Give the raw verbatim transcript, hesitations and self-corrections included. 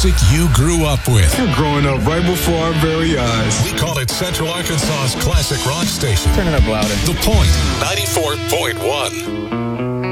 music you grew up with. You're growing up right before our very eyes. We call it Central Arkansas's classic rock station. Turn it up louder. The Point, ninety-four point one.